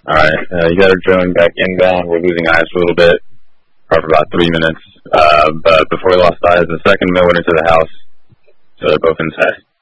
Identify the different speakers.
Speaker 1: Alright, you got her drilling back inbound. We're losing eyes for a little bit, probably for about 3 minutes. But before we lost eyes, the second mill went into the house, so they're both inside.